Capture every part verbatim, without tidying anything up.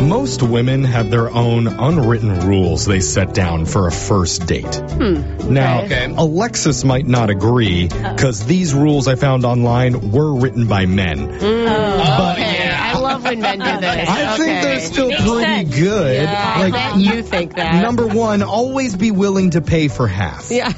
Most women have their own unwritten rules they set down for a first date. Hmm. Now, Okay. Alexis might not agree because these rules I found online were written by men. Oh, Okay, yeah. I love when men do this. I think Okay. they're still Makes pretty sense. good. Yeah, I Like, bet you think that. number one, always be willing to pay for half. Yeah.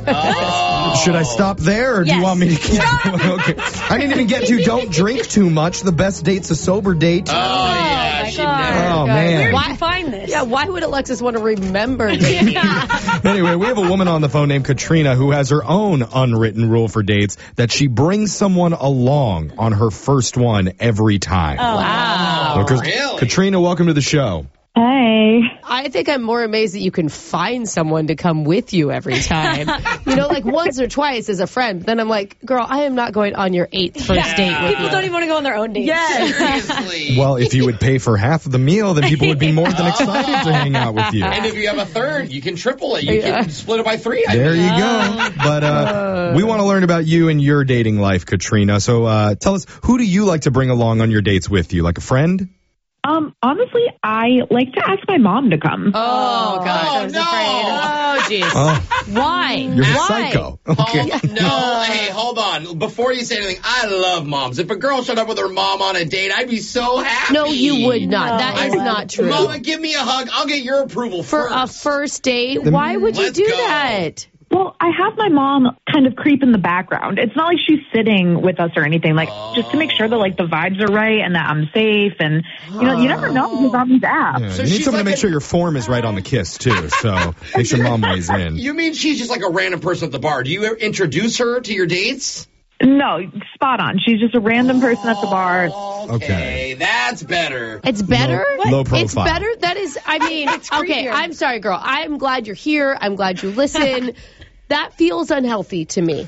Oh. Should I stop there, or do you Yes. want me to keep going? Okay. I didn't even get to don't drink too much. The best date's a sober date. Oh, yeah, my she God. never. Oh, God. man. Where did Why- you find this? Yeah, why would Alexis want to remember dating? Anyway, we have a woman on the phone named Katrina who has her own unwritten rule for dates that she brings someone along on her first one every time. Oh, Wow. Oh, Because- really? Katrina, welcome to the show. Hey. I think I'm more amazed that you can find someone to come with you every time. You know, like once or twice as a friend. Then I'm like, girl, I am not going on your eighth first Yeah. date with People you. don't even want to go on their own dates. Seriously. Well, if you would pay for half of the meal, then people would be more than excited to hang out with you. And if you have a third, you can triple it. You Yeah. can split it by three. I There mean. you go. But uh, we want to learn about you and your dating life, Katrina. So uh, tell us, who do you like to bring along on your dates with you? Like a friend? Um, honestly, I like to ask my mom to come. Oh, gosh. Oh, I was no. afraid. Oh, jeez. Oh, Why? you're a Why? psycho. Okay. Oh, no, hey, hold on. Before you say anything, I love moms. If a girl showed up with her mom on a date, I'd be so happy. No, you would not. No. That is I- not true. Mama, give me a hug. I'll get your approval For a first. first date, why would you Let's do go. that? Well, I have my mom kind of creep in the background. It's not like she's sitting with us or anything. Like, just to make sure that, like, the vibes are right and that I'm safe. And, you know, you never know who's on these apps. Yeah, So you need she's someone to like make a- sure your form is right on the kiss, too. So make sure mom weighs in. You mean she's just like a random person at the bar? Do you ever introduce her to your dates? No, spot on. She's just a random person at the bar. Okay, Okay. that's better. It's better? Low- low It's profile. better? That is, I mean, okay, creepier. I'm sorry, girl. I'm glad you're here. I'm glad you listen. That feels unhealthy to me.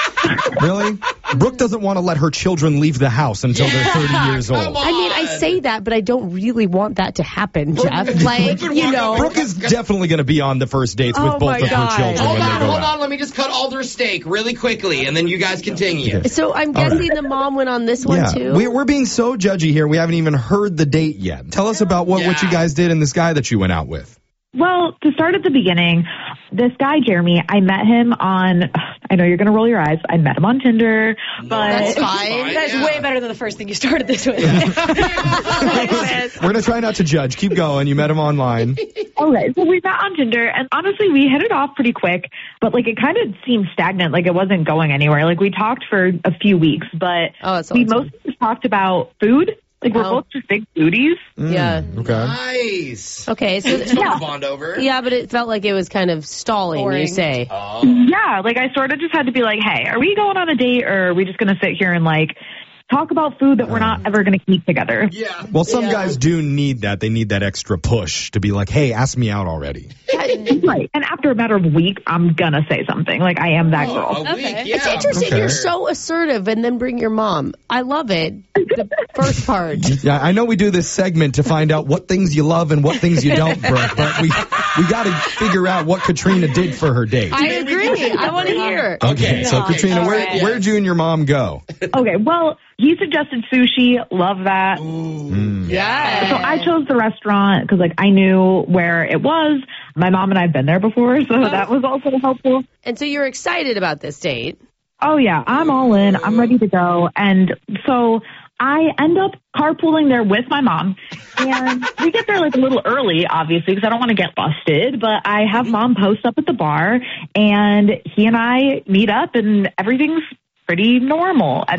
Really? Brooke doesn't want to let her children leave the house until they're thirty years Come old. on. I mean, I say that, but I don't really want that to happen, Jeff. Brooke Like, would you walk know. up- Brooke is definitely going to be on the first dates with Oh, both my of her God. children Hold when on, they go hold out. on. Let me just cut Alder steak really quickly, and then you guys continue. So I'm All right. guessing the mom went on this one, Yeah, too? we, we're being so judgy here. We haven't even heard the date yet. Tell us about what, what you Yeah. guys did and this guy that you went out with. Well, to start at the beginning, this guy, Jeremy, I met him on, I know you're going to roll your eyes. I met him on Tinder, but That's fine. That's yeah. way better than the first thing you started this with. We're going to try not to judge. Keep going. You met him online. Okay, so we met on Tinder, and honestly, we hit it off pretty quick, but, like, it kind of seemed stagnant, like it wasn't going anywhere. Like, we talked for a few weeks, but Oh, that's we awesome. mostly just talked about food. Like, we're Oh. both just big foodies. Yeah. Okay. Nice. Okay, so, Something Yeah. to bond over. yeah, but it felt like it was kind of stalling, Boring. you say. Oh. Yeah, like, I sort of just had to be like, hey, are we going on a date, or are we just going to sit here and, like, talk about food that we're not ever going to eat together? Yeah. Well, some Yeah. guys do need that. They need that extra push to be like, hey, ask me out already. Right. And after a matter of a week, I'm going to say something. Like, I am that Oh, girl. a week, Okay. yeah. It's interesting. Okay. You're so assertive, and then bring your mom. I love it. The first part. Yeah, I know we do this segment to find out what things you love and what things you don't, Brooke, but we we got to figure out what Katrina did for her date. I agree. I want to hear. Okay, so Nice. Katrina, where, All right. where'd you and your mom go? Okay, well, he suggested sushi. Love that. Yeah. So I chose the restaurant because, like, I knew where it was. My mom and I have been there before, so that was also helpful. And so you're excited about this date. Oh, yeah, I'm all in. I'm ready to go. And so I end up carpooling there with my mom. And we get there, like, a little early, obviously, because I don't want to get busted. But I have mom post up at the bar, and he and I meet up, and everything's pretty normal.